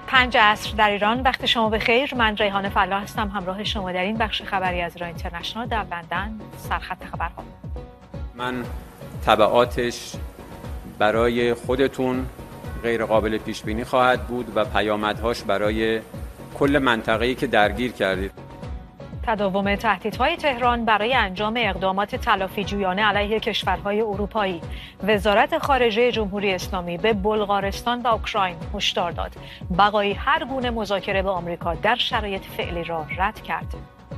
5 عصر در ایران. وقت شما بخیر. من ریحانه فلاح هستم، همراه شما در این بخش خبری از ایران اینترنشنال در لندن. سرخط خبرها. من تبعاتش برای خودتون غیر قابل پیش بینی خواهد بود و پیامدهاش برای کل منطقه‌ای که درگیر کردید. تداوم تهدیدهای تهران برای انجام اقدامات تلافی‌جویانه علیه کشورهای اروپایی. وزارت خارجه جمهوری اسلامی به بلغارستان و اوکراین هشدار داد بقای هر گونه مذاکره با آمریکا در شرایط فعلی را رد کرد.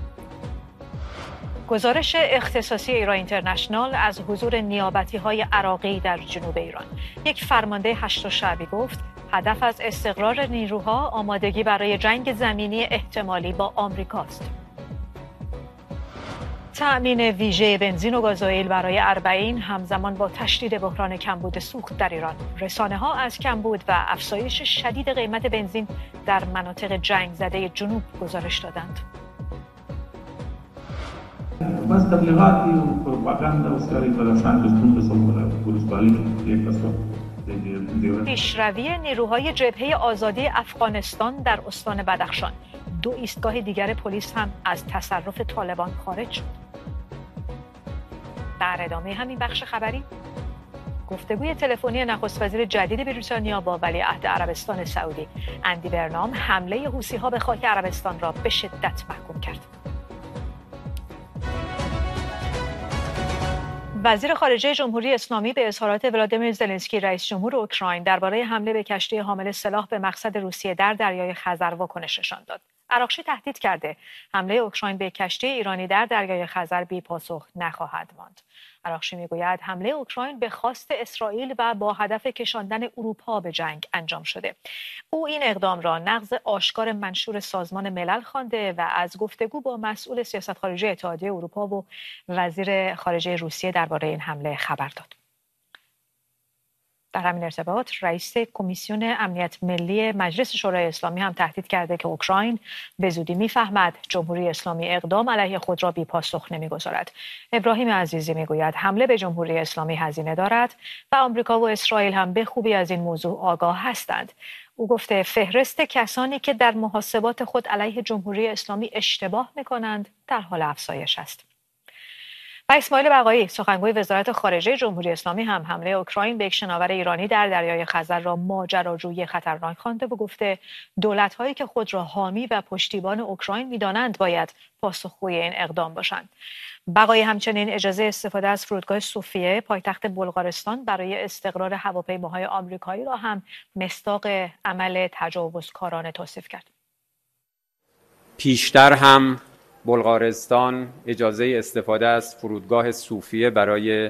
گزارش اختصاصی ایران اینترنشنال از حضور نیابتی‌های عراقی در جنوب ایران. یک فرمانده هشت شعبی گفت هدف از استقرار نیروها آمادگی برای جنگ زمینی احتمالی با آمریکاست. تأمین ویژه بنزین و گازوئیل برای اربعین همزمان با تشدید بحران کمبود سوخت در ایران. رسانه‌ها از کمبود و افزایش شدید قیمت بنزین در مناطق جنگ زده جنوب گزارش دادند. بس تبلیغاتی و پروپاگاندا و سیاری برسان پیشروی نیروهای جبهه آزادی افغانستان در استان بدخشان. 2 ایستگاه دیگر پلیس هم از تصرف طالبان خارج شد. در ادامه همین بخش خبری، گفتگوی تلفنی نخست وزیر جدید بریتانیا با ولیعهد عربستان سعودی اندی برنام حمله حوثی‌ها به خاک عربستان را به شدت محکوم کرد. وزیر خارجه جمهوری اسلامی به اظهارات ولادیمیر زلنسکی رئیس جمهور اوکراین درباره حمله به کشتی حامل سلاح به مقصد روسیه در دریای خزر واکنش نشان داد. عراقچی تهدید کرده حمله اوکراین به کشتی ایرانی در دریای خزر بی پاسخ نخواهد ماند. عراقچی میگوید حمله اوکراین به خواست اسرائیل و با هدف کشاندن اروپا به جنگ انجام شده. او این اقدام را نقض آشکار منشور سازمان ملل خوانده و از گفتگو با مسئول سیاست خارجی اتحادیه اروپا و وزیر خارجه روسیه درباره این حمله خبر داد. در همین ارتباط رئیس کمیسیون امنیت ملی مجلس شورای اسلامی هم تهدید کرده که اوکراین به زودی میفهمد جمهوری اسلامی اقدام علیه خود را بی پاسخ نمیگذارد. ابراهیم عزیزی میگوید حمله به جمهوری اسلامی هزینه دارد و آمریکا و اسرائیل هم به خوبی از این موضوع آگاه هستند. او گفته فهرست کسانی که در محاسبات خود علیه جمهوری اسلامی اشتباه میکنند در حال افزایش است. و اسماعیل بقایی سخنگوی وزارت خارجه جمهوری اسلامی هم حمله اوکراین به یک شناور ایرانی در دریای خزر را ماجراجویی خطرناک خوانده و گفته دولت‌هایی که خود را حامی و پشتیبان اوکراین می‌دانند باید پاسخگوی این اقدام باشند. بقایی همچنین اجازه استفاده از فرودگاه سوفیه پایتخت بلغارستان برای استقرار هواپیماهای آمریکایی را هم مصداق عمل تجاوزکارانه توصیف کرد. پیشتر هم بلغارستان اجازه استفاده از فرودگاه سوفیه برای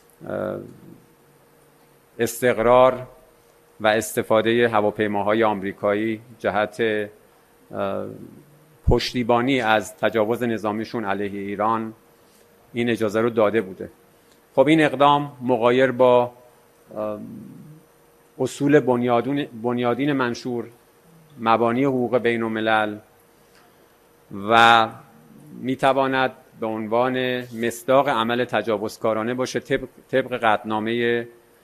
استقرار و استفاده هواپیماهای آمریکایی جهت پشتیبانی از تجاوز نظامیشون علیه ایران این اجازه رو داده بوده. خب این اقدام مغایر با اصول بنیادین منشور مبانی حقوق بین الملل و میتواند به عنوان مصداق عمل تجاوزکارانه باشه طبق قطعنامه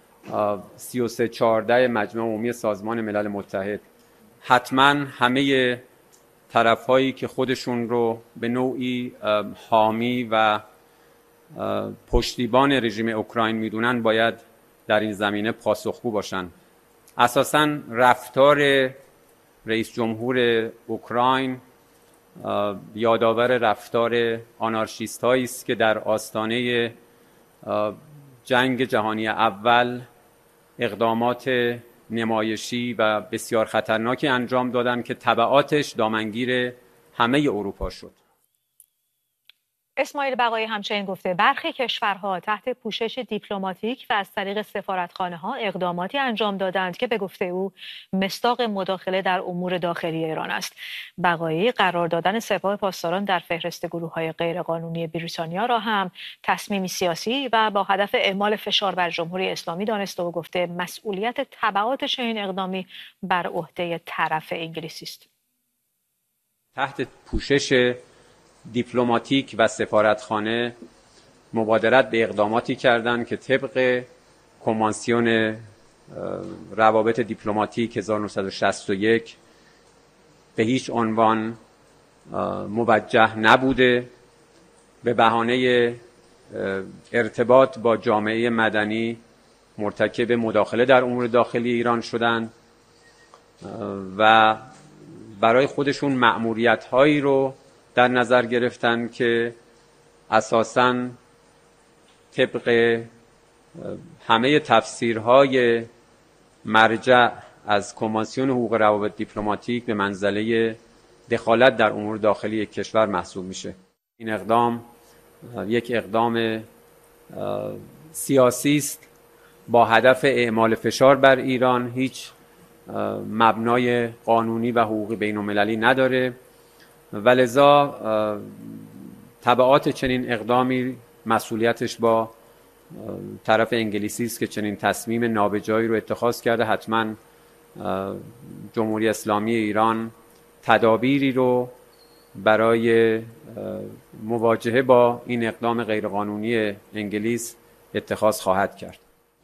3314 مجمع عمومی سازمان ملل متحد. حتما همه طرف‌هایی که خودشون رو به نوعی حامی و پشتیبان رژیم اوکراین میدونن باید در این زمینه پاسخگو باشن. اساساً رفتار رئیس جمهور اوکراین یادآور رفتار آنارشیست هایی است که در آستانه جنگ جهانی اول اقدامات نمایشی و بسیار خطرناکی انجام دادند که تبعاتش دامنگیر همه اروپا شد. اسماعیل بقایی همچنین گفته برخی کشورها تحت پوشش دیپلماتیک و از طریق سفارتخانه‌ها اقداماتی انجام دادند که به گفته او مصداق مداخله در امور داخلی ایران است. بقایی قرار دادن سپاه پاسداران در فهرست گروه‌های غیرقانونی بریتانیا را هم تصمیمی سیاسی و با هدف اعمال فشار بر جمهوری اسلامی دانسته و گفته مسئولیت تبعات چنین اقدامی بر عهده طرف انگلیسی است. تحت پوشش دیپلماتیک و سفارتخانه مبادرت به اقداماتی کردند که طبق کنوانسیون روابط دیپلماتیک 1961 به هیچ عنوان موجه نبوده. به بهانه ارتباط با جامعه مدنی مرتکب مداخله در امور داخلی ایران شدند و برای خودشون مأموریت‌هایی رو در نظر گرفتن که اساساً طبق همه تفسیرهای مرجع از کمیسیون حقوق روابط دیپلماتیک به منزله دخالت در امور داخلی کشور محسوب میشه. این اقدام یک اقدام سیاسی است با هدف اعمال فشار بر ایران، هیچ مبنای قانونی و حقوقی بین‌المللی نداره و لذا تبعات چنین اقدامی مسئولیتش با طرف انگلیسی است که چنین تصمیم نابجایی رو اتخاذ کرده. حتما جمهوری اسلامی ایران تدابیری رو برای مواجهه با این اقدام غیرقانونی انگلیس اتخاذ خواهد کرد.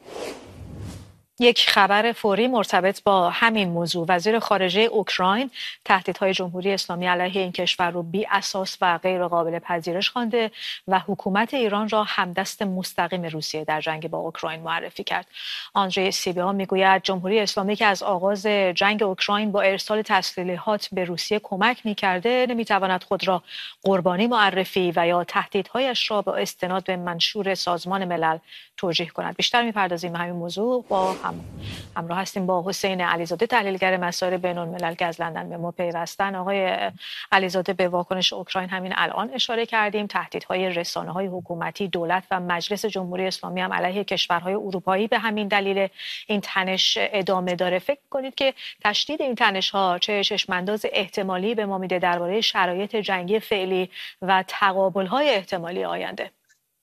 یک خبر فوری مرتبط با همین موضوع: وزیر خارجه اوکراین تهدیدهای جمهوری اسلامی علیه این کشور رو بی اساس و غیر قابل پذیرش خوانده و حکومت ایران را همدست مستقیم روسیه در جنگ با اوکراین معرفی کرد. آندری سیبیا میگوید جمهوری اسلامی که از آغاز جنگ اوکراین با ارسال تسلیحات به روسیه کمک میکرده نمیتواند خود را قربانی معرفی و یا تهدیدهایش را با استناد به منشور سازمان ملل توجیه کند. بیشتر میپردازیم به همین موضوع. با همراه هستیم با حسین علیزاده، تحلیلگر مسائل بین‌الملل که از لندن به ما پیوستن. آقای علیزاده، به واکنش اوکراین همین الان اشاره کردیم، تهدیدهای رسانه‌های حکومتی، دولت و مجلس جمهوری اسلامی هم علیه کشورهای اروپایی به همین دلیل این تنش ادامه داره. فکر کنید که تشدید این تنش‌ها چه چشم‌انداز احتمالی به ما میده درباره شرایط جنگی فعلی و تقابل‌های احتمالی آینده؟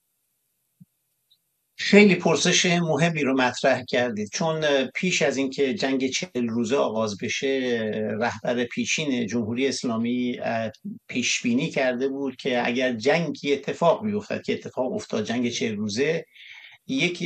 خیلی پرسش مهمی رو مطرح کردید، چون پیش از اینکه جنگ 40 روزه آغاز بشه رهبر پیشین جمهوری اسلامی پیش بینی کرده بود که اگر جنگی اتفاق بیفتد که اتفاق افتاد، جنگ 40 روزه، یک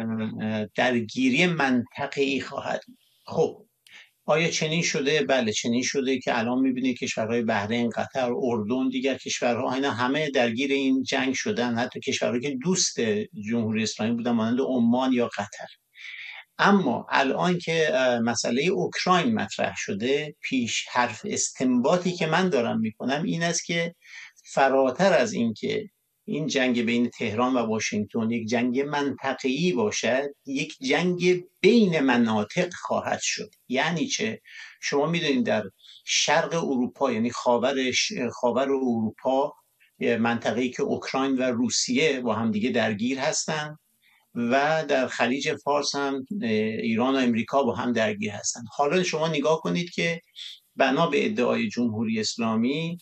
درگیری منطقه‌ای خواهد. خب آیا چنین شده؟ بله چنین شده که الان می‌بینید کشورهای بحرین، قطر، اردن، دیگر کشورها اینا همه درگیر این جنگ شدن، حتی کشورهایی که دوست جمهوری اسلامی بودن مانند عمان یا قطر. اما الان که مسئله اوکراین مطرح شده، پیش حرف استنباطی که من دارم میکنم این است که فراتر از این که این جنگ بین تهران و واشنگتن یک جنگ منطقه‌ای باشد، یک جنگ بین مناطق خواهد شد. یعنی چه؟ شما میدونید در شرق اروپا، یعنی خاور اروپا، منطقه‌ای که اوکراین و روسیه با هم دیگه درگیر هستند و در خلیج فارس هم ایران و امریکا با هم درگیر هستند. حالا شما نگاه کنید که بنا به ادعای جمهوری اسلامی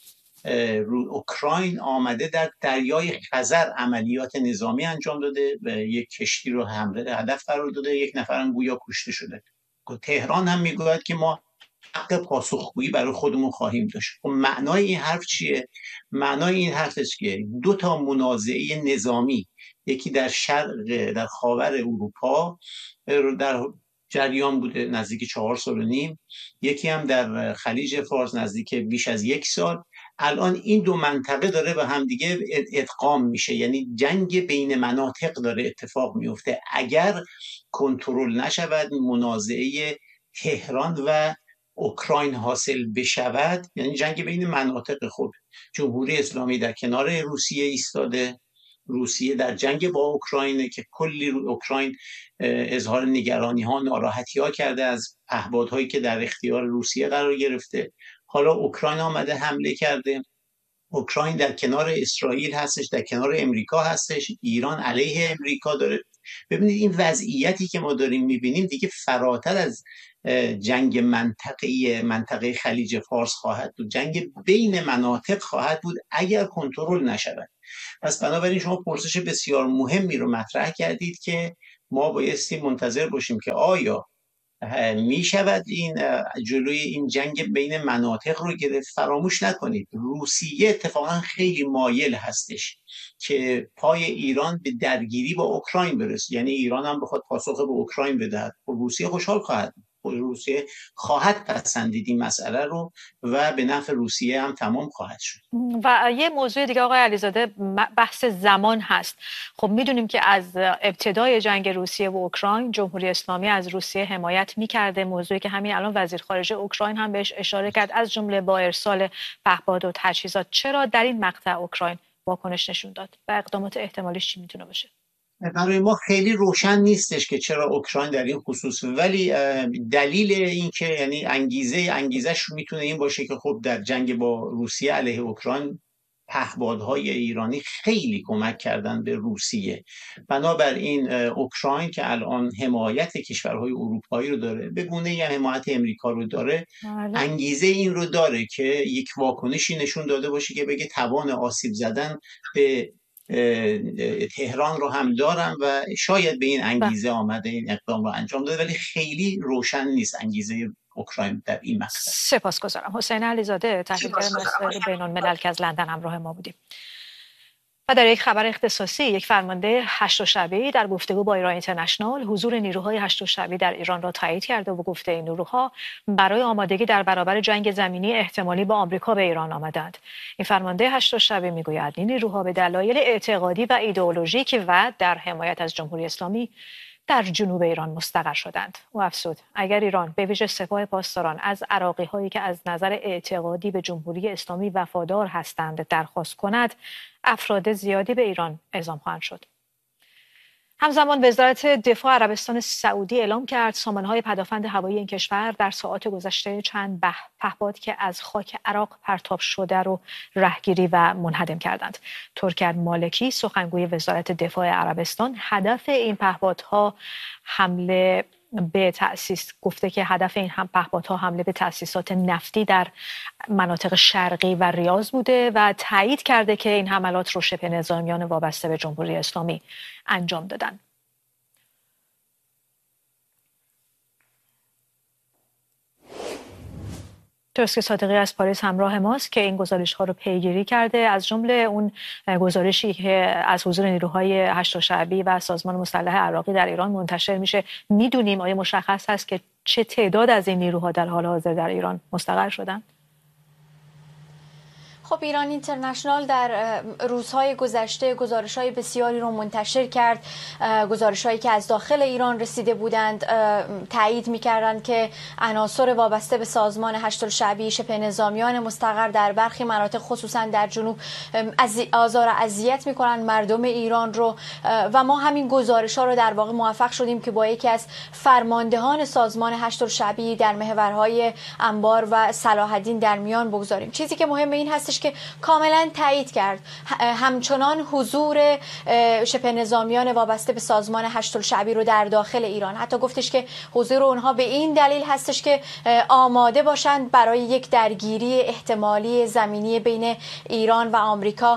اوکراین آمده در دریای خزر عملیات نظامی انجام داده و یک کشتی رو هدف قرار داده، یک نفرم گویا کشته شده. تهران هم میگوید که ما حق پاسخگویی برای خودمون خواهیم داشت. خب معنای این حرف چیه؟ معنای این حرف است که دو تا منازعه نظامی، یکی در شرق، در خاور اروپا در جریان بوده نزدیک 4 سال و نیم، یکی هم در خلیج فارس نزدیک بیش از 1 سال. الان این دو منطقه داره به هم دیگه ادغام میشه، یعنی جنگ بین مناطق داره اتفاق میفته. اگر کنترل نشود، منازعه تهران و اوکراین حاصل بشود، یعنی جنگ بین مناطق. خود جمهوری اسلامی در کنار روسیه ایستاده، روسیه در جنگ با اوکراینه که کلی اوکراین اظهار نگرانی ها، ناراحتی ها کرده از پهپادهایی که در اختیار روسیه قرار گرفته. حالا اوکراین آمده حمله کرده. اوکراین در کنار اسرائیل هستش، در کنار امریکا هستش، ایران علیه امریکا داره. ببینید این وضعیتی که ما داریم میبینیم دیگه فراتر از جنگ منطقه خلیج فارس خواهد بود، جنگ بین مناطق خواهد بود اگر کنترل نشود. پس بنابراین شما پرسش بسیار مهمی رو مطرح کردید که ما بایستی منتظر باشیم که آیا می شود این جلوی این جنگ بین مناطق رو گرفت. فراموش نکنید روسیه اتفاقا خیلی مایل هستش که پای ایران به درگیری با اوکراین برسه، یعنی ایران هم بخواد پاسخ به اوکراین بدهد، روسیه خوشحال خواهد. روسیه خواهد پسندید این مسئله رو و به نفع روسیه هم تمام خواهد شد. و یه موضوع دیگه آقای علیزاده، بحث زمان هست. خب میدونیم که از ابتدای جنگ روسیه و اوکراین جمهوری اسلامی از روسیه حمایت میکرده، موضوعی که همین الان وزیر خارجه اوکراین هم بهش اشاره کرد، از جمله با ارسال پهپاد و تجهیزات. چرا در این مقطع اوکراین واکنش نشون داد و اقدامات احتمالیش چی میتونه باشه؟ برای ما خیلی روشن نیستش که چرا اوکراین در این خصوص، ولی دلیل این که یعنی انگیزش میتونه این باشه که خب در جنگ با روسیه علیه اوکراین پهپادهای ایرانی خیلی کمک کردن به روسیه. بنابراین اوکراین که الان حمایت کشورهای اروپایی رو داره، به گونه یه حمایت امریکا رو داره، انگیزه این رو داره که یک واکنشی نشون داده باشه که بگه توان آسیب زدن به تهران رو هم دارم و شاید به این انگیزه آمده این اقدام رو انجام داده، ولی خیلی روشن نیست انگیزه اوکراین در این مقطع. سپاسگزارم. حسین علیزاده، تحلیلگر مسائل بین‌الملل که از لندن همراه ما بودیم. و در یک خبر اختصاصی، یک فرمانده هشت شعبه‌ای در گفتگو با ایران اینترنشنال حضور نیروهای هشت شعبه‌ای در ایران را تایید کرده و گفته این نیروها برای آمادگی در برابر جنگ زمینی احتمالی با آمریکا به ایران آمدند. این فرمانده هشت شعبه میگوید این نیروها به دلایل اعتقادی و ایدئولوژیک و در حمایت از جمهوری اسلامی در جنوب ایران مستقر شدند. او افزود اگر ایران به ویژه سپاه پاسداران از عراقی هایی که از نظر اعتقادی به جمهوری اسلامی وفادار هستند درخواست کند، افراد زیادی به ایران اعزام خواهند شد. همزمان وزارت دفاع عربستان سعودی اعلام کرد سامانه‌های پدافند هوایی این کشور در ساعات گذشته چند پهپاد که از خاک عراق پرتاب شده رو رهگیری و منهدم کردند. ترک مالکی، سخنگوی وزارت دفاع عربستان، هدف این پهپادها حمله به گفته که هدف این پهپادها حمله به تأسیسات نفتی در مناطق شرقی و ریاض بوده و تایید کرده که این حملات رو شبه نظامیان وابسته به جمهوری اسلامی انجام دادن. ترسک صادقی از پاریس همراه ماست که این گزارش‌ها رو پیگیری کرده، از جمله اون گزارشی که از حضور نیروهای هشت شعبی و سازمان مسلح عراقی در ایران منتشر میشه. میدونیم آیا مشخص هست که چه تعداد از این نیروها در حال حاضر در ایران مستقر شدن؟ خب ایران اینترنشنال در روزهای گذشته گزارش‌های بسیاری رو منتشر کرد، گزارش‌هایی که از داخل ایران رسیده بودند تایید می‌کردند که عناصر وابسته به سازمان هشت شعبی شبه نظامیان مستقر در برخی مناطق خصوصا در جنوب آزار و اذیت می‌کنند مردم ایران رو و ما همین گزارش‌ها رو در واقع موفق شدیم که با یکی از فرماندهان سازمان هشت شعبی در محورهای انبار و صلاح الدین در میان بگذاریم. چیزی که مهم این هستش که کاملا تایید کرد همچنان حضور شبه نظامیان وابسته به سازمان هشت شعبی رو در داخل ایران. حتی گفتش که حضور اونها به این دلیل هستش که آماده باشند برای یک درگیری احتمالی زمینی بین ایران و آمریکا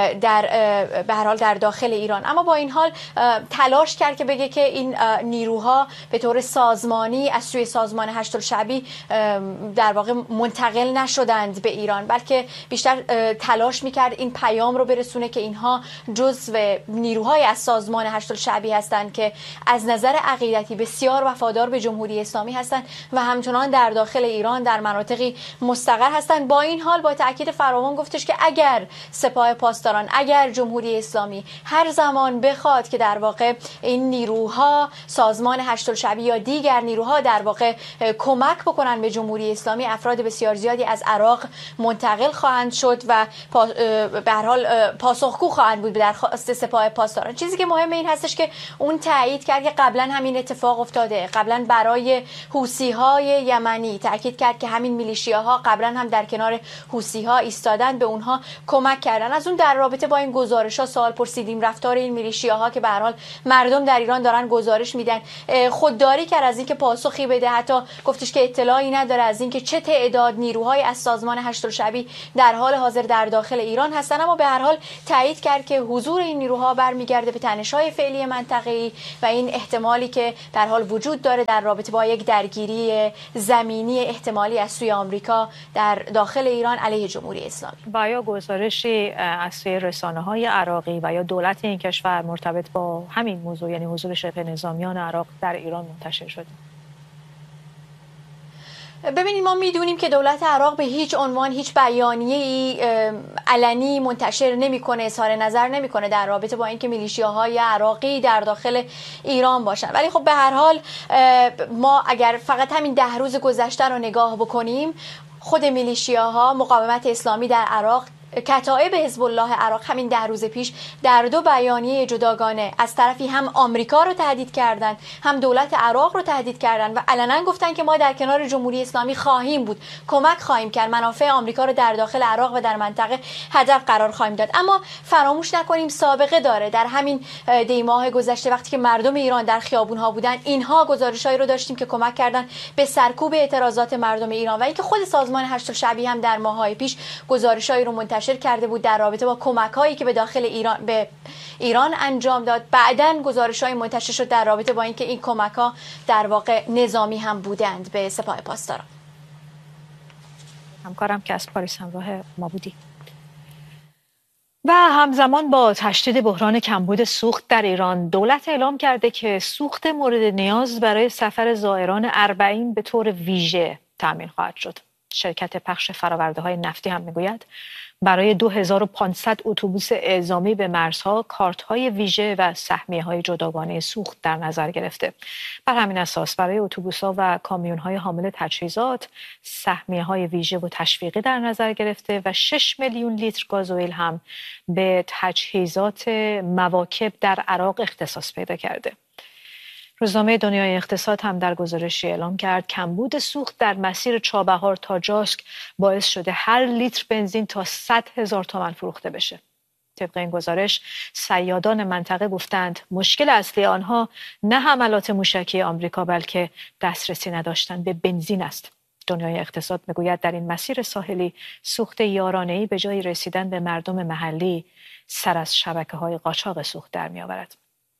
به هر حال در داخل ایران. اما با این حال تلاش کرد که بگه که این نیروها به طور سازمانی از سوی سازمان هشت شعبی در واقع منتقل نشدند به ایران، بلکه بیشتر تلاش میکرد این پیام رو برسونه که اینها جزو نیروهای از سازمان هشت شعبی هستند که از نظر عقیدتی بسیار وفادار به جمهوری اسلامی هستند و همچنان در داخل ایران در مناطقی مستقر هستند. با این حال با تاکید فراوان گفتش که اگر سپاه پاسداران، اگر جمهوری اسلامی هر زمان بخواد که در واقع این نیروها سازمان هشت شعبی یا دیگر نیروها در واقع کمک بکنن به جمهوری اسلامی، افراد بسیار زیادی از عراق منتقل خواهند شد و به هر حال پاسخگو خواهند بود به درخواست سپاه پاسداران. چیزی که مهم این هستش که اون تایید کرد که قبلا همین اتفاق افتاده، قبلا برای حوثی‌های یمنی تاکید کرد که همین میلیشیاها قبلا هم در کنار حوثی‌ها ایستادن، به اونها کمک کردن. از اون در رابطه با این گزارش‌ها سوال پرسیدیم، رفتار این میلیشیاها که به هر حال مردم در ایران دارن گزارش میدن، خودداری کرد از اینکه پاسخی بده. حتی گفتش که اطلاعی نداره از اینکه چه تعداد نیروهای از سازمان هشت شعبی در حال حاضر در داخل ایران هستن، اما به هر حال تایید کرد که حضور این نیروها برمیگرده به تنش‌های فعلی منطقه‌ای و این احتمالی که در حال وجود داره در رابطه با یک درگیری زمینی احتمالی از سوی آمریکا در داخل ایران علیه جمهوری اسلامی. و یا گزارشی از سوی رسانه‌های عراقی و یا دولت این کشور مرتبط با همین موضوع، یعنی حضور شبه نظامیان عراق در ایران منتشر شده؟ ببینید ما میدونیم که دولت عراق به هیچ عنوان هیچ بیانیه‌ای علنی منتشر نمیکنه، اظهار نظر نمیکنه در رابطه با اینکه میلیشیاهای عراقی در داخل ایران باشن. ولی خب به هر حال ما اگر فقط همین 10 روز گذشته رو نگاه بکنیم، خود میلیشیاها مقاومت اسلامی در عراق، کتایب حزب الله عراق همین 10 روز پیش در 2 بیانیه جداگانه از طرفی هم آمریکا رو تهدید کردند، هم دولت عراق رو تهدید کردند و علنا گفتن که ما در کنار جمهوری اسلامی خواهیم بود، کمک خواهیم کرد، منافع آمریکا رو در داخل عراق و در منطقه هدف قرار خواهیم داد. اما فراموش نکنیم سابقه داره. در همین دیماه گذشته وقتی که مردم ایران در خیابون‌ها بودن، اینها گزارشایی رو داشتیم که کمک کردن به سرکوب اعتراضات مردم ایران و اینکه خود سازمان هشت شعبی هم در ماه‌های پیش گزارشایی رو منتشر کرده بود در رابطه با کمک‌هایی که به داخل ایران به ایران انجام داد. بعداً گزارش‌های منتشر شد در رابطه با اینکه این کمک‌ها در واقع نظامی هم بودند به سپاه پاسداران. همکارم که از پاریس همراه ما بودی. و همزمان با تشدید بحران کمبود سوخت در ایران، دولت اعلام کرده که سوخت مورد نیاز برای سفر زائران اربعین به طور ویژه تامین خواهد شد. شرکت پخش فرآورده‌های نفتی هم میگوید برای 2500 اتوبوس اعزامی به مرزها کارت‌های ویژه و سهمیه‌های جداگانه سوخت در نظر گرفته. بر همین اساس برای اتوبوس‌ها و کامیون‌های حامل تجهیزات سهمیه‌های ویژه و تشویقی در نظر گرفته و 6 میلیون لیتر گازوئیل هم به تجهیزات مواکب در عراق اختصاص پیدا کرده. روزنامه دنیای اقتصاد هم در گزارشی اعلام کرد کمبود سوخت در مسیر چابهار تا جاسک باعث شده هر لیتر بنزین تا 100,000 تومان فروخته بشه. طبق این گزارش صیادان منطقه گفتند مشکل اصلی آنها نه حملات موشکی آمریکا بلکه دسترسی نداشتن به بنزین است. دنیای اقتصاد میگوید در این مسیر ساحلی سوخت یارانه‌ای به جای رسیدن به مردم محلی سر از شبکه‌های قاچاق سوخت در می‌آورد.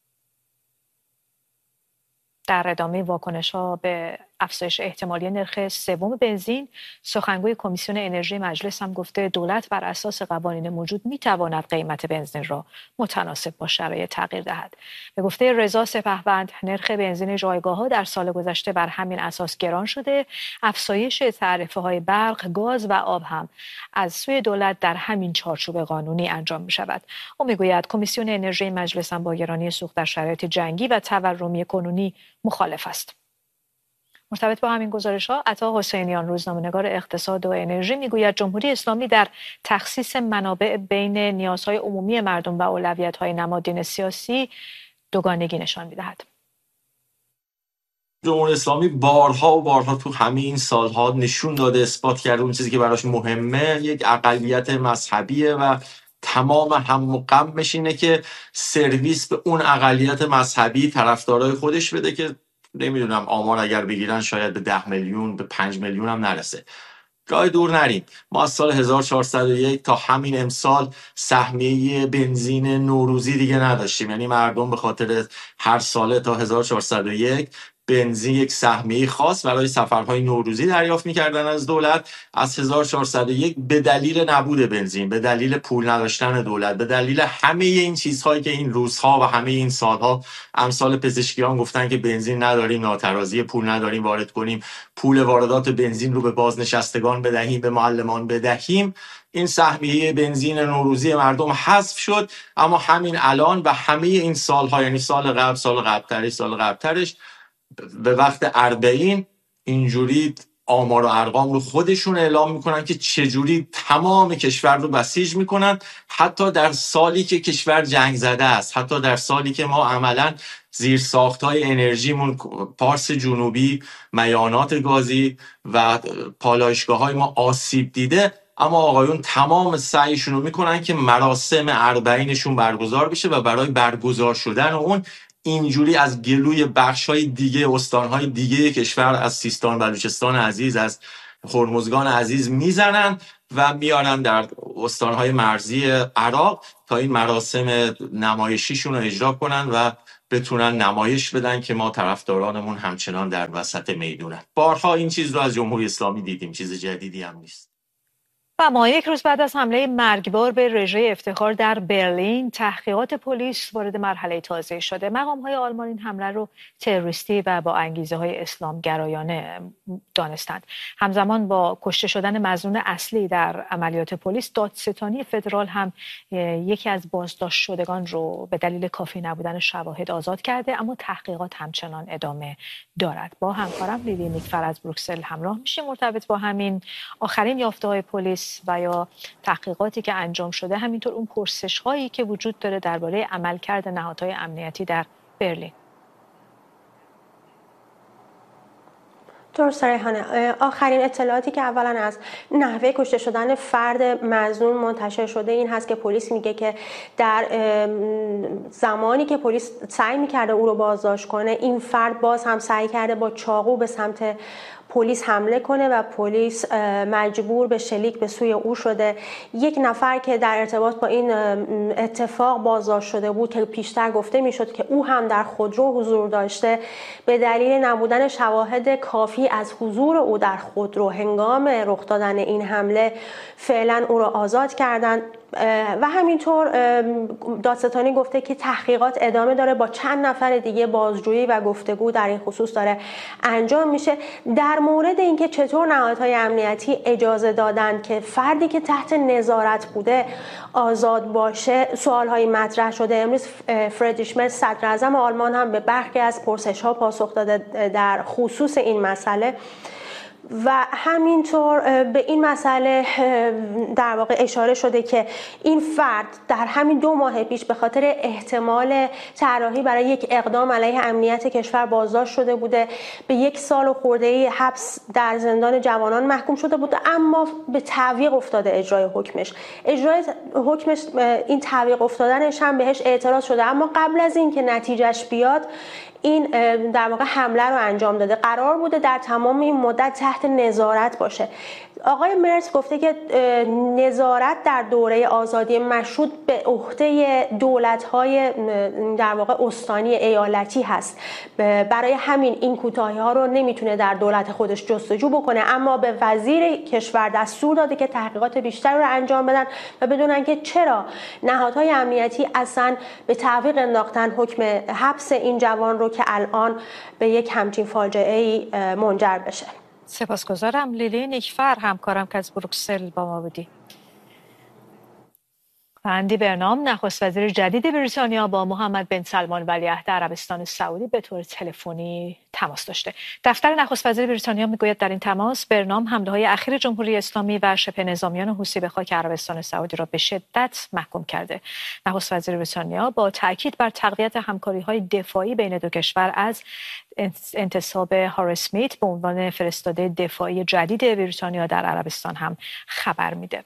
در ادامه واکنش‌ها به افزایش احتمالی نرخ سوم بنزین، سخنگوی کمیسیون انرژی مجلس هم گفته دولت بر اساس قوانین موجود می‌تواند قیمت بنزین را متناسب با شرایط تغییر دهد. به گفته رضا سپهبند، نرخ بنزین جایگاه‌ها در سال گذشته بر همین اساس گران شده. افزایش تعرفه‌های برق، گاز و آب هم از سوی دولت در همین چارچوب قانونی انجام می‌شود. او می‌گوید کمیسیون انرژی مجلس هم با گرانی سوخت در شرایط جنگی و تورمی کنونی مخالف است. مرتبط با همین گزارش‌ها، عطا حسینیان روزنامه‌نگار اقتصاد و انرژی میگوید جمهوری اسلامی در تخصیص منابع بین نیازهای عمومی مردم و اولویت‌های نمادین سیاسی دوگانگی نشان می‌دهد. جمهوری اسلامی بارها و بارها تو همه این سالها نشون داده، اثبات کرده اون چیزی که براش مهمه یک اقلیت مذهبیه و تمام هم و غمش اینه که سرویس به اون اقلیت مذهبی طرفدارای خودش بده که نمیدونم آمار اگر بگیرن شاید به 10 میلیون به 5 میلیون هم نرسه. راه دور نریم. ما از سال 1401 تا همین امسال سهمیه بنزین نوروزی دیگه نداشتیم. یعنی مردم به خاطر هر ساله تا 1401 بنزین یک سهمیه خاص برای سفرهای نوروزی دریافت می‌کردن از دولت. از 1401 به دلیل نبود بنزین، به دلیل پول نداشتن دولت، به دلیل همه این چیزهایی که این روزها و همه این سالها امثال پزشکیان گفتن که بنزین نداریم، ناترازی پول نداریم وارد کنیم، پول واردات بنزین رو به بازنشستگان بدهیم، به معلمان بدهیم، این سهمیه بنزین نوروزی مردم حذف شد. اما همین الان و همه این سالها، یعنی سال قبل، سال قبلترش به وقت اربعین اینجوری آمار و ارقام رو خودشون اعلام میکنن که چجوری تمام کشور رو بسیج میکنن، حتی در سالی که کشور جنگ زده است، حتی در سالی که ما عملا زیر ساختای انرژیمون پارس جنوبی، میانات گازی و پالایشگاه های ما آسیب دیده، اما آقایون تمام سعیشون رو میکنن که مراسم اربعینشون برگزار بشه و برای برگزار شدن اون اینجوری از گلوی بخش‌های دیگه، استان‌های دیگه کشور، از سیستان بلوچستان عزیز، از هرمزگان عزیز میزنن و میارن در استان‌های مرزی عراق تا این مراسم نمایشیشون رو اجرا کنن و بتونن نمایش بدن که ما طرفدارانمون همچنان در وسط میدونن. بارها این چیز رو از جمهوری اسلامی دیدیم، چیز جدیدی هم نیست. و ما یک روز بعد از حمله مرگبار به رژه افتخار در برلین، تحقیقات پلیس وارد مرحله تازه شده. مقام‌های آلمان این حمله رو تروریستی و با انگیزه‌های اسلامگرایانه دانستند. همزمان با کشته شدن مظنون اصلی در عملیات پلیس، دادستانی فدرال هم یکی از بازداشت شدگان رو به دلیل کافی نبودن شواهد آزاد کرده، اما تحقیقات همچنان ادامه دارد. با همکارم لیلی نیکفر از بروکسل همراه میشیم مرتبط با همین آخرین یافته‌های پلیس و یا تحقیقاتی که انجام شده، همینطور اون پرسش هایی که وجود داره درباره عملکرد نهادهای امنیتی در برلین. درست ریحانه، آخرین اطلاعاتی که اولا از نحوه کشته شدن فرد مظنون منتشر شده این هست که پلیس میگه که در زمانی که پلیس سعی میکرده او رو بازداشت کنه، این فرد باز هم سعی کرده با چاقو به سمت پلیس حمله کنه و پلیس مجبور به شلیک به سوی او شده. یک نفر که در ارتباط با این اتفاق بازداشت شده بود که پیشتر گفته میشد که او هم در خودرو حضور داشته، به دلیل نبودن شواهد کافی از حضور او در خودرو هنگام رخ دادن این حمله فعلا او را آزاد کردند. و همینطور دادستانی گفته که تحقیقات ادامه داره، با چند نفر دیگه بازجویی و گفتگو در این خصوص داره انجام میشه. در مورد اینکه چطور نهادهای امنیتی اجازه دادن که فردی که تحت نظارت بوده آزاد باشه، سوالهایی مطرح شده. امروز فریدریش مرز صدر اعظم آلمان هم به برخی از پرسش‌ها پاسخ داده در خصوص این مسئله و همینطور به این مسئله در واقع اشاره شده که این فرد در همین 2 ماه پیش به خاطر احتمال طراحی برای یک اقدام علیه امنیت کشور بازداشت شده بوده، به 1 سال و خورده حبس در زندان جوانان محکوم شده بوده، اما به تعویق افتاده اجرای حکمش. این تعویق افتادنش هم بهش اعتراض شده، اما قبل از این که نتیجهش بیاد این در واقع حمله رو انجام داده. قرار بوده در تمام این مدت تحت نظارت باشه. آقای مرز گفته که نظارت در دوره آزادی مشروط به عهده دولت‌های در واقع استانی ایالتی هست، برای همین این کوتاهی‌ها رو نمیتونه در دولت خودش جستجو بکنه، اما به وزیر کشور دستور داده که تحقیقات بیشتر رو انجام بدن و بدونن که چرا نهادهای امنیتی اصلا به تعویق انداختن حکم حبس این جوان رو که الان به یک همچین فاجعه‌ای منجر بشه. سپاسگزارم لیلی نیکفر، همکارم که از بروکسل با ما بودی. اندی برنام نخست وزیر جدید بریتانیا با محمد بن سلمان ولیعهد عربستان سعودی به طور تلفنی تماس داشته. دفتر نخست وزیر بریتانیا میگوید در این تماس برنام حمله‌های اخیر جمهوری اسلامی و شبه نظامیان حوثی به خاک عربستان سعودی را به شدت محکوم کرده. نخست وزیر بریتانیا با تاکید بر تقویت همکاری‌های دفاعی بین دو کشور از انتصاب هاریس اسمیت به عنوان فرستاده دفاعی جدید بریتانیا در عربستان هم خبر میده.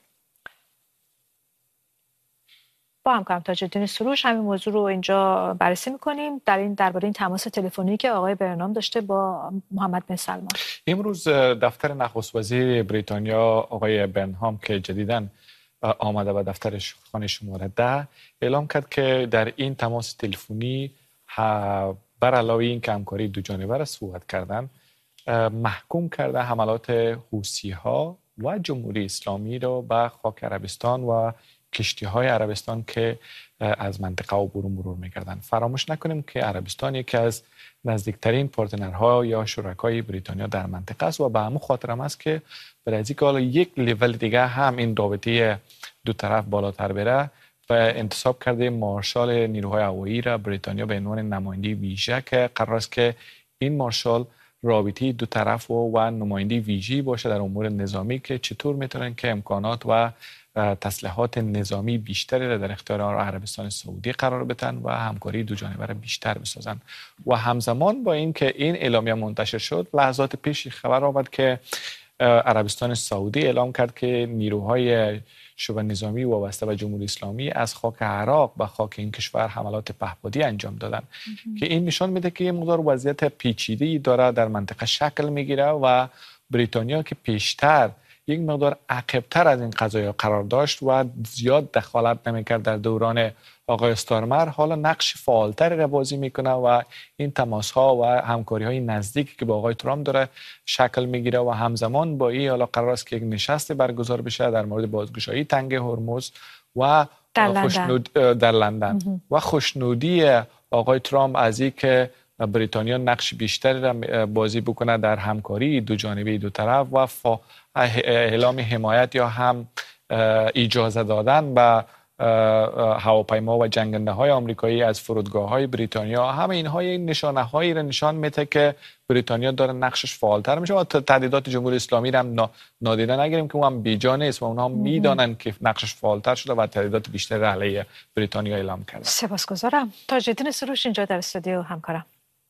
با همکارم تاج‌الدین سروش همین موضوع رو اینجا بررسی می‌کنیم درباره این تماس تلفنی که آقای برنام داشته با محمد بن سلمان. امروز دفتر نخست وزیر بریتانیا آقای برنهام که جدیداً آمده به دفترش خانه شماره 10 اعلام کرد که در این تماس تلفنی بر علاوه این که همکاری دو جانبه را صحبت کردن، محکوم کرده حملات حوثی‌ها و جمهوری اسلامی را به خاک عربستان و کشتی‌های عربستان که از منطقه عبور و مرور می‌کردند. فراموش نکنیم که عربستان یکی از نزدیکترین پارتنرها یا شرکای بریتانیا در منطقه است و به همون خاطر هم است که برای اینکه حالا یک لول دیگه هم این رابطه دو طرف بالاتر بره و انتصاب کرده مارشال نیروهای هوایی را بریتانیا به عنوان نماینده ویژه که قرار است که این مارشال رابطه دو طرف و نماینده ویژه‌ای باشه در امور نظامی که چطور میتونن که امکانات و تسلیحات نظامی بیشتری را در اختیار عربستان سعودی قرار بدن و همکاری دو جانبه را بیشتر بسازن. و همزمان با این که این اعلامیه منتشر شد، لحظات پیش خبر آمد که عربستان سعودی اعلام کرد که نیروهای شبه نظامی وابسته به جمهوری اسلامی از خاک عراق به خاک این کشور حملات پهپادی انجام دادن که این نشان میده که یه مقدار وضعیت پیچیده‌ای داره در منطقه شکل میگیره و بریتانیا که پیشتر یک مقدار عقب‌تر از این قضایا قرار داشت و زیاد دخالت نمی‌کرد در دوران آقای استارمر، حالا نقش فعالتری را بازی میکنه و این تماس‌ها و همکاری‌های نزدیکی که با آقای ترامپ داره شکل میگیره و همزمان با این حالا قرار است که یک نشست برگزار بشه در مورد بازگشایی تنگه هرمز و در لندن و خوشنودی آقای ترامپ از این که بریتانیا نقش بیشتری را بازی بکنه در همکاری دو جانبه دو طرف و اعلام حمایت یا هم اجازه دادن به هواپیما و جنگنده های آمریکایی از فرودگاه های بریتانیا، همه اینها این نشانه هایی را نشان میده که بریتانیا داره نقشش فعالتر میشه و تهدیدات جمهوری اسلامی را هم نادیده نگیریم که اون هم بیجا نیست و اونها میدانن که نقشش فعالتر شده و تهدیدات بیشتر علیه بریتانیا اعلام کرده. سپاسگزارم. تاج‌الدین سروش اینجا در استودیو همکارم.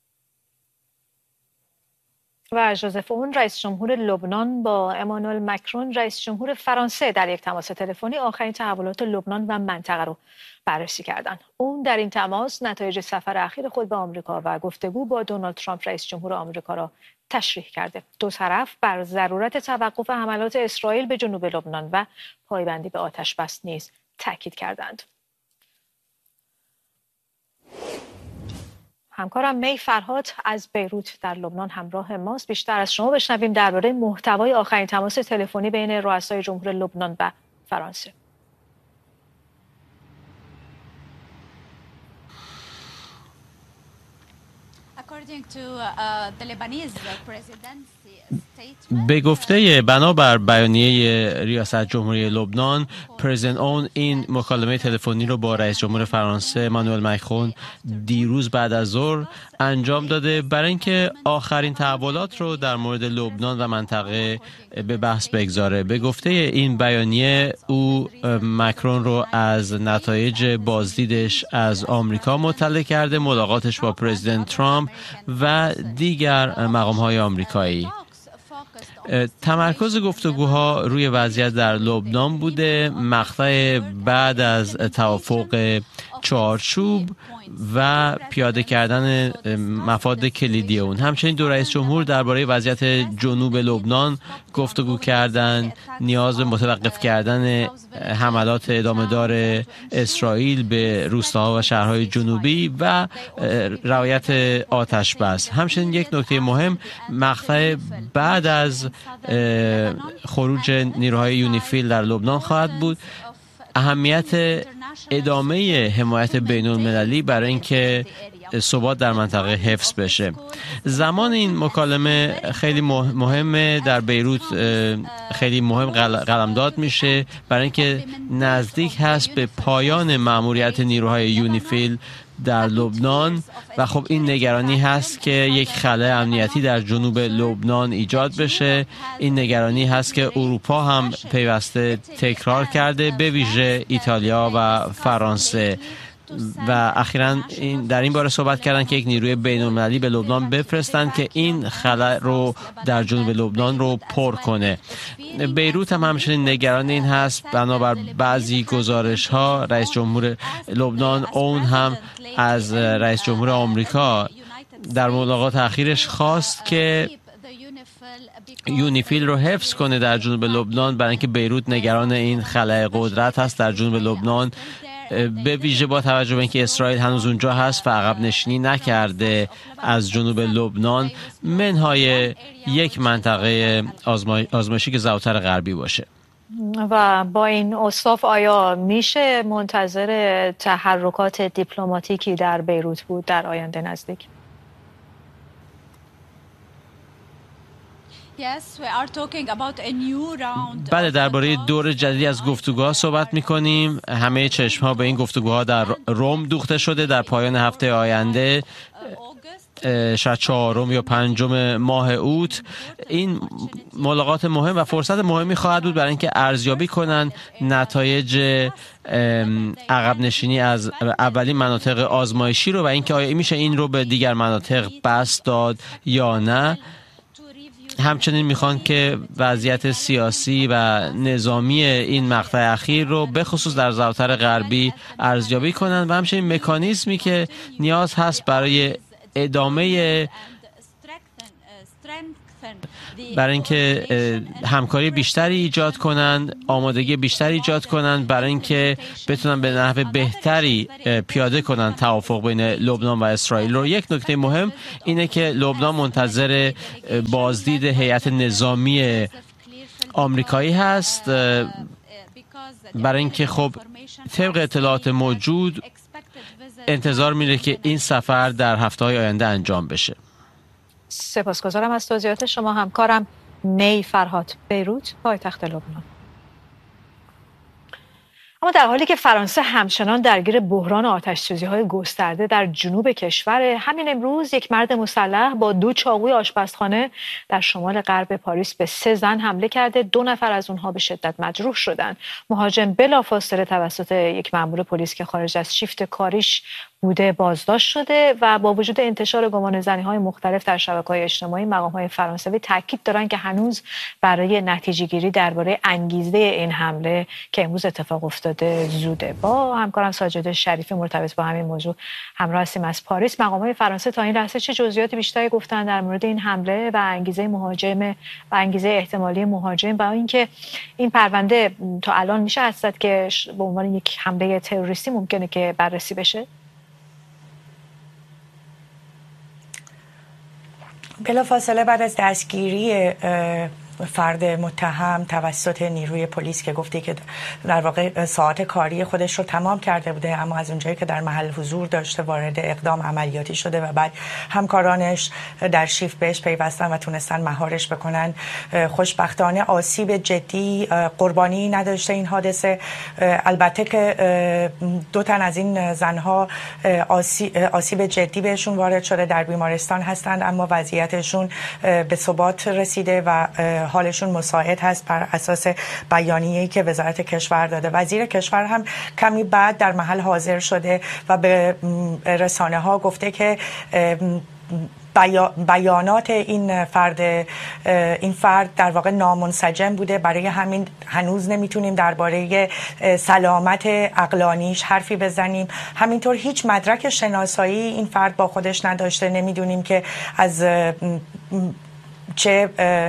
و ژوزف اون رئیس جمهور لبنان با امانوئل مکرون رئیس جمهور فرانسه در یک تماس تلفنی آخرین تحولات لبنان و منطقه رو بررسی کردند. اون در این تماس نتایج سفر اخیر خود به آمریکا و گفتگو با دونالد ترامپ رئیس جمهور آمریکا را تشریح کرده. دو طرف بر ضرورت توقف حملات اسرائیل به جنوب لبنان و پایبندی به آتش بس نیز تاکید کردند. همکارم می فرهاد از بیروت در لبنان همراه ماست. بیشتر از شما بشنویم درباره محتوای آخرین تماس تلفنی بین رؤسای جمهور لبنان و فرانسه. به گفته بنابر بیانیه ریاست جمهوری لبنان، پرزیدنت اون این مکالمه تلفنی رو با رئیس جمهور فرانسه امانوئل مکرون دیروز بعد از ظهر انجام داده برای اینکه آخرین تحولات رو در مورد لبنان و منطقه به بحث بگذاره. به گفته این بیانیه او مکرون رو از نتایج بازدیدش از آمریکا مطلع کرده، ملاقاتش با پرزیدنت ترامپ و دیگر مقام‌های آمریکایی. تمرکز گفتگوها روی وضعیت در لبنان بوده، مقطع بعد از توافق چارچوب و پیاده کردن مفاد کلیدی اون. همچنین دو رئیس جمهور درباره وضعیت جنوب لبنان گفتگو کردند، نیاز به متوقف کردن حملات ادامه‌دار اسرائیل به روستاها و شهرهای جنوبی و رعایت آتش بس. همچنین یک نکته مهم مقطع بعد از خروج نیروهای یونیفیل در لبنان خواهد بود، اهمیت ادامه حمایت بین المللی برای اینکه ثبات در منطقه حفظ بشه. زمان این مکالمه خیلی مهمه، در بیروت خیلی مهم قلمداد میشه برای اینکه نزدیک هست به پایان مأموریت نیروهای یونیفیل در لبنان و خب این نگرانی هست که یک خلأ امنیتی در جنوب لبنان ایجاد بشه. این نگرانی هست که اروپا هم پیوسته تکرار کرده، به ویژه ایتالیا و فرانسه، و اخیراً در این باره صحبت کردن که یک نیروی بین‌المللی به لبنان بفرستن که این خلأ رو در جنوب لبنان رو پر کنه. بیروت هم همچنین نگران این هست. بنابر بعضی گزارش‌ها رئیس جمهور لبنان اون هم از رئیس جمهور آمریکا در ملاقات اخیرش خواست که یونیفیل رو حفظ کنه در جنوب لبنان، برای اینکه بیروت نگران این خلأ قدرت هست در جنوب لبنان، به ویژه با توجه به اینکه اسرائیل هنوز اونجا هست و عقب نشینی نکرده از جنوب لبنان، منهای یک منطقه آزمایشی که زوتر غربی باشه. و با این اوصاف آیا میشه منتظر تحرکات دیپلماتیکی در بیروت بود در آینده نزدیک؟ بله، درباره دور جدیدی از گفتگوها صحبت می‌کنیم. همه چشم‌ها به این گفتگوها در روم دوخته شده. در پایان هفته آینده، شاید 4 یا 5 ماه اوت، این ملاقات مهم و فرصت مهمی خواهد بود برای اینکه ارزیابی کنن نتایج عقب نشینی از اولین مناطق آزمایشی رو و اینکه آیا میشه این رو به دیگر مناطق بسط داد یا نه. همچنین میخوان که وضعیت سیاسی و نظامی این مقطع اخیر رو به خصوص در زوتر غربی ارزیابی کنن و همچنین مکانیزمی که نیاز هست برای ادامه برای اینکه همکاری بیشتری ایجاد کنند، آمادگی بیشتری ایجاد کنند برای اینکه بتونن به نحو بهتری پیاده کنند توافق بین لبنان و اسرائیل رو. یک نکته مهم اینه که لبنان منتظر بازدید هیئت نظامی آمریکایی هست برای اینکه خب طبق اطلاعات موجود انتظار میره که این سفر در هفته‌های آینده انجام بشه. سپاسگزارم از توضیحات شما. همکارم نی فرهاد، بیروت، پایتخت لبنان. اما در حالی که فرانسه همچنان درگیر بحران آتش‌سوزی‌های گسترده در جنوب کشور، همین امروز یک مرد مسلح با 2 چاقوی آشپزخانه در شمال غرب پاریس به 3 زن حمله کرده. 2 نفر از اونها به شدت مجروح شدند. مهاجم بلافاصله توسط یک مأمور پلیس که خارج از شیفت کاریش بوده بازداشت شده و با وجود انتشار گمانه‌زنی‌های مختلف در شبکه‌های اجتماعی، مقام‌های فرانسوی تاکید دارند که هنوز برای نتیجه‌گیری درباره انگیزه این حمله که امروز اتفاق افتاده زوده. با همکارم ساجد شریفی مرتبط با همین موضوع همراه هستیم از پاریس. مقام‌های فرانسه تا این لحظه چه جزئیات بیشتری گفتن در مورد این حمله و انگیزه مهاجم و انگیزه احتمالی مهاجم و اینکه این پرونده تا الان میشه حدس که به عنوان یک حمله تروریستی ممکنه که بررسی بشه؟ بلافاصله بعد از دستگیری فرد متهم توسط نیروی پلیس که گفته که در واقع ساعت کاری خودش رو تمام کرده بوده، اما از اونجایی که در محل حضور داشته وارد اقدام عملیاتی شده و بعد همکارانش در شیفت بهش پیوستن و تونستن مهارش بکنن. خوشبختانه آسیب جدی قربانی نداشته این حادثه. البته که 2 تن از این زنها آسیب جدی بهشون وارد شده، در بیمارستان هستند، اما وضعیتشون به ثبات رسیده و حالشون مساعد هست بر اساس بیانیه‌ای که وزارت کشور داده. وزیر کشور هم کمی بعد در محل حاضر شده و به رسانه‌ها گفته که بیانات این فرد در واقع نامنسجم بوده، برای همین هنوز نمیتونیم درباره سلامت عقلانیش حرفی بزنیم. همینطور هیچ مدرک شناسایی این فرد با خودش نداشته، نمیدونیم که از چه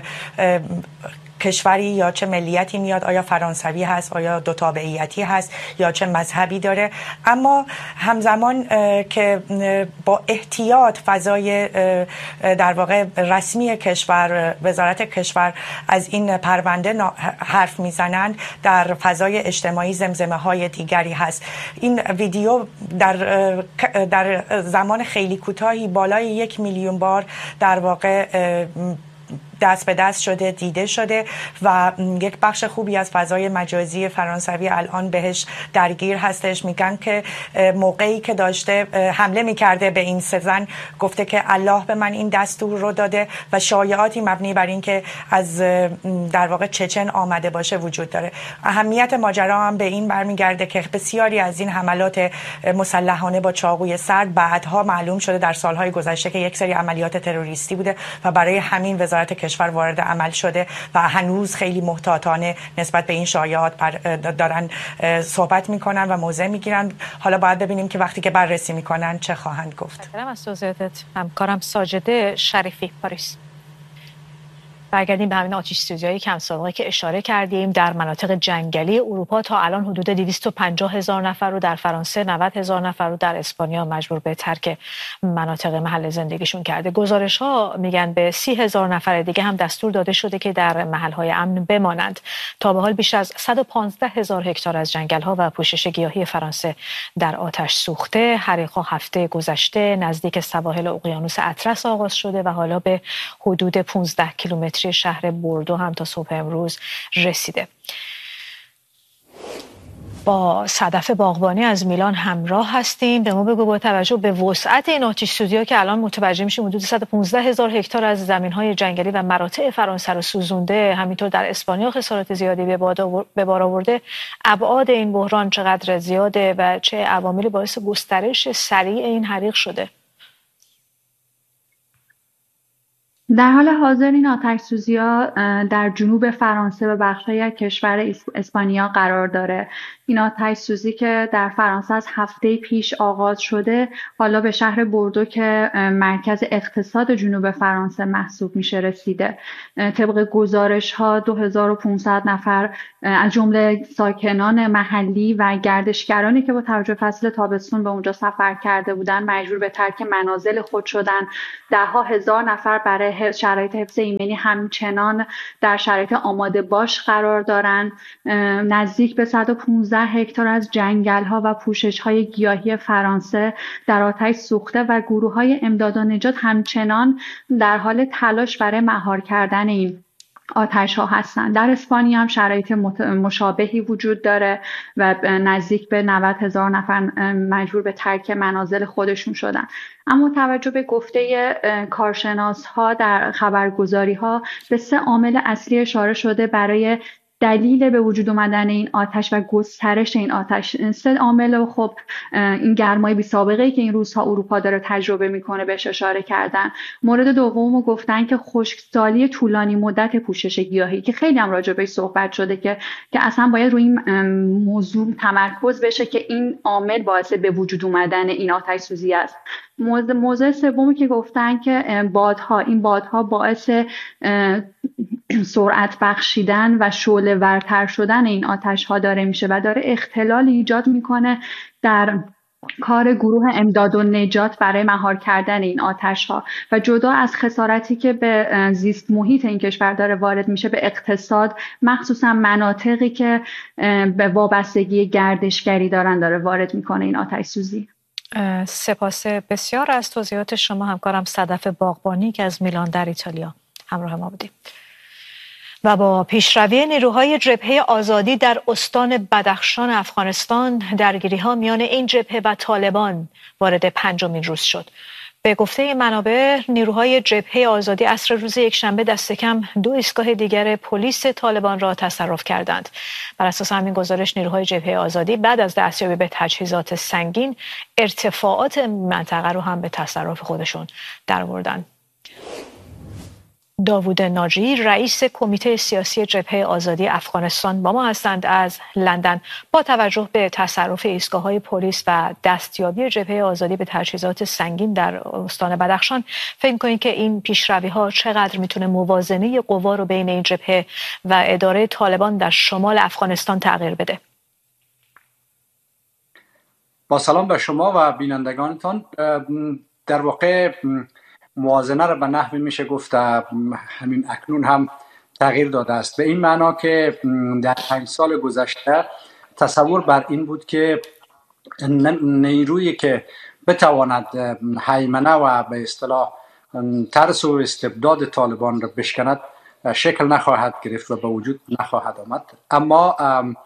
کشوری یا چه ملیتی میاد، آیا فرانسوی هست، آیا 2 تابعیتی هست یا چه مذهبی داره. اما همزمان که با احتیاط فضای در واقع رسمی کشور، وزارت کشور از این پرونده حرف میزنند، در فضای اجتماعی زمزمه های دیگری هست. این ویدیو در زمان خیلی کوتاهی بالای 1 میلیون بار در واقع دست به دست شده، دیده شده و یک بخش خوبی از فضای مجازی فرانسوی الان بهش درگیر هستش. میگن که موقعی که داشته حمله میکرده به این 3 زن گفته که الله به من این دستور رو داده و شایعاتی مبنی بر این که از در واقع چچن آمده باشه وجود داره. اهمیت ماجرا هم به این برمیگرده که بسیاری از این حملات مسلحانه با چاقوی سرد بعدها معلوم شده در سالهای گذشته که یک سری عملیات تروریستی بوده و برای همین وزارت کشور وارد عمل شده و هنوز خیلی محتاطانه نسبت به این شایعات دارن صحبت میکنن و موضع میگیرن. حالا باید ببینیم که وقتی که بررسی میکنن چه خواهند گفت. متشکرم از توضیحاتت همکارم ساجده شریفی، پاریس. برگردیم به همین آتش‌سوزی‌های کم سابقه که اشاره کردیم. در مناطق جنگلی اروپا تا الان حدود 250,000 نفر رو در فرانسه، 90,000 نفر رو در اسپانیا مجبور به ترک مناطق محل زندگیشون کرده. گزارش‌ها میگن به 30,000 نفر دیگه هم دستور داده شده که در محل‌های امن بمانند. تا به حال بیش از 115,000 هکتار از جنگل‌ها و پوشش گیاهی فرانسه در آتش سوخته. حریق‌ها هفته گذشته نزدیک سواحل اقیانوس اطلس آغاز شده و حالا به حدود 15 کیلومتری شهر بوردو هم تا صبح امروز رسیده. با صدف باغبانی از میلان همراه هستیم. به ما بگو با توجه به وسعت این آتش‌سوزی‌ها که الان متوجه میشیم حدود 115,000 هکتار از زمین‌های جنگلی و مراتع فرانسه رو سوزونده، همینطور در اسپانیا خسارات زیادی به بار آورده. ابعاد این بحران چقدر زیاده و چه عواملی باعث گسترش سریع این حریق شده؟ در حال حاضر این آتش‌سوزی‌ها در جنوب فرانسه و بخش‌هایی از کشور اسپانیا قرار داره. این آتش‌سوزی که در فرانسه از هفته پیش آغاز شده، حالا به شهر بوردو که مرکز اقتصاد جنوب فرانسه محسوب میشه رسیده. طبق گزارش‌ها 2500 نفر از جمله ساکنان محلی و گردشگرانی که با توجه فصل تابستون به اونجا سفر کرده بودن مجبور به ترک منازل خود شدن. ده‌ها هزار نفر برای شرایط حفظ ایمنی همچنان در شرایط آماده باش قرار دارند. نزدیک به 115 هکتار از جنگل‌ها و پوشش‌های گیاهی فرانسه در آتش سوخته و گروه‌های امداد و نجات همچنان در حال تلاش برای مهار کردن این آتش‌ها هستند. در اسپانیا هم شرایط مشابهی وجود داره و نزدیک به 90,000 نفر مجبور به ترک منازل خودشون شدن. اما توجه به گفته کارشناس‌ها در خبرگزاری‌ها به 3 عامل اصلی اشاره شده برای دلیل به وجود اومدن این آتش و گسترش این آتش. 3 عامل و خب این گرمای بی سابقه‌ای که این روزها اروپا داره تجربه میکنه بهش اشاره کردن. مورد دومو گفتن که خشکسالی طولانی مدت پوشش گیاهی که خیلی هم راجع بهش صحبت شده که اصلا باید روی این موضوع تمرکز بشه که این عامل باعث به وجود اومدن این آتش سوزی است. موضوع سومی که گفتن که بادها باعث سرعت بخشیدن و شعله ورتر شدن این آتش ها داره میشه و داره اختلال ایجاد میکنه در کار گروه امداد و نجات برای مهار کردن این آتش ها و جدا از خسارتی که به زیست محیط این کشور داره وارد میشه به اقتصاد، مخصوصا مناطقی که به وابستگی گردشگری داره وارد میکنه این آتش سوزی. سپاس بسیار از توضیحات شما همکارم صدف باغبانی که از میلان در ایتالیا همراه ما بودیم. و با پیشروی نیروهای جبهه آزادی در استان بدخشان افغانستان، درگیری‌ها میان این جبهه و طالبان وارد 5مین روز شد. به گفته منابع، نیروهای جبهه آزادی عصر روز یکشنبه دست کم 2 ایستگاه دیگر پلیس طالبان را تصرف کردند. بر اساس همین گزارش، نیروهای جبهه آزادی بعد از دستیابی به تجهیزات سنگین، ارتفاعات منطقه رو هم به تصرف خودشون درآوردند. داوود ناجی، رئیس کمیته سیاسی جبهه آزادی افغانستان با ما هستند از لندن. با توجه به تصرف ایستگاه‌های پلیس و دستیابی جبهه آزادی به تجهیزات سنگین در استان بدخشان، فکر کنید که این پیشروی‌ها چقدر میتونه موازنه قوا رو بین این جبهه و اداره طالبان در شمال افغانستان تغییر بده؟ با سلام به شما و بینندگانتان. در واقع موازنه را به نحوی میشه گفت همین اکنون هم تغییر داده است، به این معنا که در 5 سال گذشته تصور بر این بود که نیرویی که بتواند هیمنه و به اصطلاح ترس و استبداد طالبان را بشکند شکل نخواهد گرفت و به وجود نخواهد آمد. اما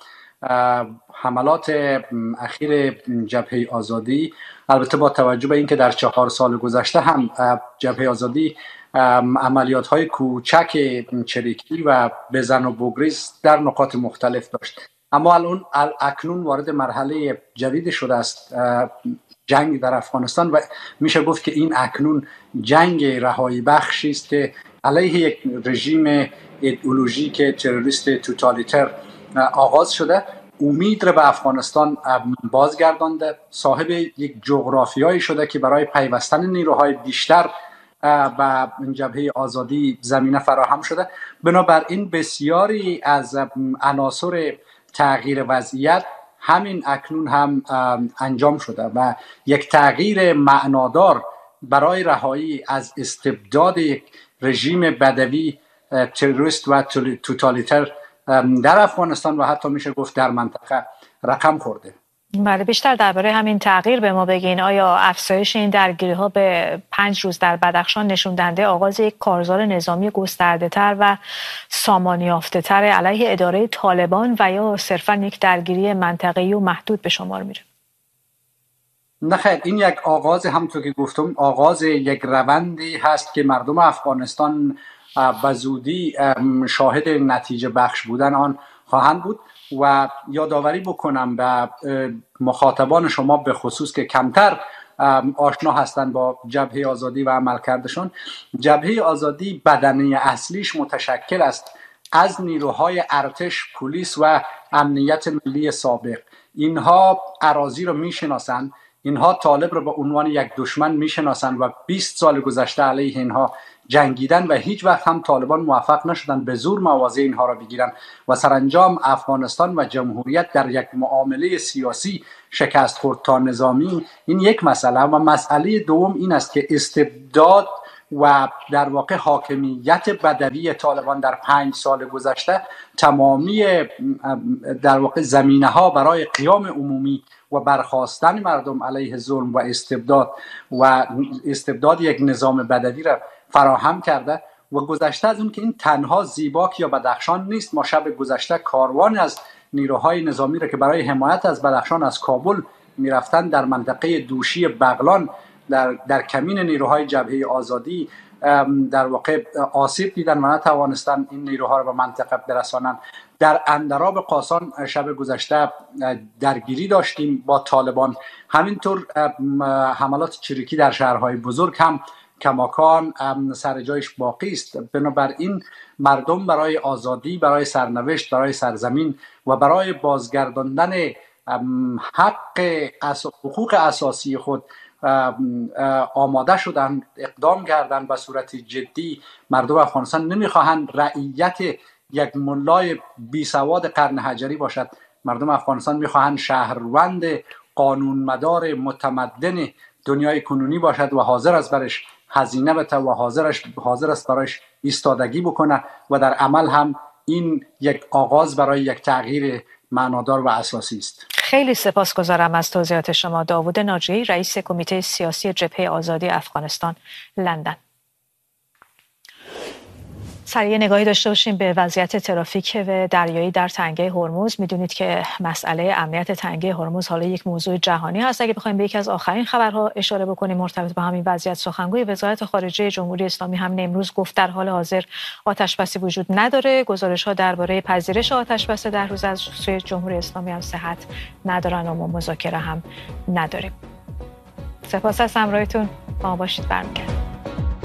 حملات اخیر جبهه آزادی، البته با توجه به اینکه در 4 سال گذشته هم جبهه آزادی عملیات های کوچک چریکی و بزن و بگریز در نقاط مختلف داشت، اما اکنون وارد مرحله جدید شده است، جنگ در افغانستان، و میشه گفت که این اکنون جنگ رهایی بخشی است که علیه یک رژیم ایدئولوژیک تروریست توتالیتر آغاز شده. امید را به افغانستان بازگردانده، صاحب یک جغرافیایی شده که برای پیوستن نیروهای بیشتر به جبهه آزادی زمینه فراهم شده. بنابراین بسیاری از عناصر تغییر وضعیت همین اکنون هم انجام شده و یک تغییر معنادار برای رهایی از استبداد یک رژیم بدوی تروریست و توتالیتر در افغانستان و حتی میشه گفت در منطقه رقم خورده. بله، بیشتر درباره همین تغییر به ما بگین. آیا افزایش این درگیری‌ها به 5 روز در بدخشان نشون دهنده آغاز یک کارزار نظامی گسترده‌تر و سامان یافته‌تر علیه اداره طالبان و یا صرفاً یک درگیری منطقه‌ای و محدود به شمار میره؟ نه خیر، این یک آغاز، همونطور که گفتم، آغاز یک روندی هست که مردم افغانستان به زودی شاهد نتیجه بخش بودن آن خواهند بود. و یادآوری بکنم به مخاطبان شما به خصوص که کمتر آشنا هستند با جبهه آزادی و عملکردشان. جبهه آزادی بدنه اصلیش متشکل است از نیروهای ارتش، پلیس و امنیت ملی سابق. اینها اراضی رو میشناسند، اینها طالب رو به عنوان یک دشمن میشناسند و 20 سال گذشته علیه اینها جنگیدن و هیچ وقت هم طالبان موفق نشدند به زور مواضع اینها را بگیرن و سرانجام افغانستان و جمهوریت در یک معامله سیاسی شکست خورد تا نظامی. این یک مسئله. و مسئله دوم این است که استبداد و در واقع حاکمیت بدوی طالبان در 5 سال گذشته تمامی در واقع زمینه ها برای قیام عمومی و برخاستن مردم علیه ظلم و استبداد یک نظام بدوی را فراهم کرده. و گذشته از اون که این تنها زیباک یا بدخشان نیست، ما شب گذشته کاروان از نیروهای نظامی را که برای حمایت از بدخشان از کابل میرفتن در منطقه دوشی بغلان در کمین نیروهای جبهه آزادی در واقع آسیب دیدن و نتوانستن این نیروها را به منطقه برسانن. در اندراب قاسان شب گذشته درگیری داشتیم با طالبان. همینطور حملات چریکی در شهرهای بزرگ هم کماکان سر جایش باقی است. بنابراین مردم برای آزادی، برای سرنوشت، برای سرزمین و برای بازگرداندن حقوق اساسی خود آماده شدن، اقدام کردن. به صورت جدی مردم افغانستان نمیخواهند رعیت یک ملای بی سواد قرن حجری باشد. مردم افغانستان میخواهند شهروند قانونمدار متمدن دنیای کنونی باشد و حاضر است برش هزینه بده و حاضر است برایش ایستادگی بکنه و در عمل هم این یک آغاز برای یک تغییر معنادار و اساسی است. خیلی سپاسگزارم از توضیحات شما. داوود ناجی، رئیس کمیته سیاسی جبهه آزادی افغانستان، لندن. سریع نگاهی داشته باشیم به وضعیت ترافیک و دریایی در تنگه هرمز. میدونید که مسئله امنیت تنگه هرمز حالا یک موضوع جهانی هست. اگه بخوایم به یکی از آخرین خبرها اشاره بکنیم مرتبط با همین وضعیت، سخنگوی وزارت خارجه جمهوری اسلامی هم امروز گفت در حال حاضر آتش‌بسی وجود نداره. گزارش‌ها درباره پذیرش آتش‌بس در روز از سوی جمهوری اسلامی هم صحت ندارن و ما مذاکره هم نداریم. سپاس از همراهیتون. با ما باشید. برمیگردیم.